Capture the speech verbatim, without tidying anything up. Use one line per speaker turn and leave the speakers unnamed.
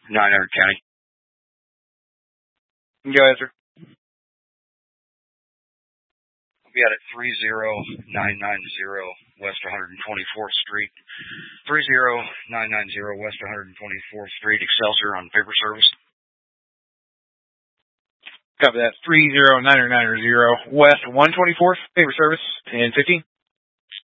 nine hundred County.
Go ahead, sir.
We had it three zero nine nine zero West one hundred twenty-fourth Street. three zero nine nine zero West one hundred twenty-fourth Street, Excelsior on paper service.
Copy that. three zero nine nine zero West one twenty-fourth, paper service, ten fifteen.